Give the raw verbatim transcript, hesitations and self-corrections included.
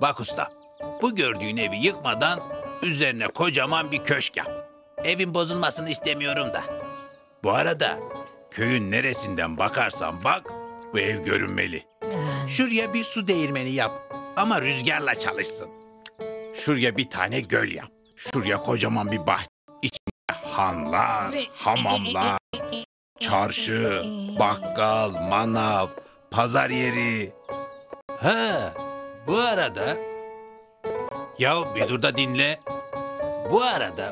Bak usta, bu gördüğün evi yıkmadan üzerine kocaman bir köşk yap. Evin bozulmasını istemiyorum da. Bu arada köyün neresinden bakarsan bak bu ev görünmeli. Şuraya bir su değirmeni yap ama rüzgarla çalışsın. Şuraya bir tane göl yap. Şuraya kocaman bir bahçe. İçinde hanlar, hamamlar, çarşı, bakkal, manav, pazar yeri. Ha, bu arada... Ya bir dur da dinle. Bu arada